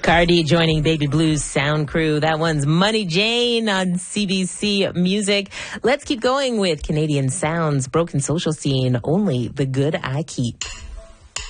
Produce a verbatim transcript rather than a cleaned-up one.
Cardi joining Baby Blues sound crew. That one's Money Jane on C B C Music. Let's keep going with Canadian sounds. Broken social scene, only the good I keep.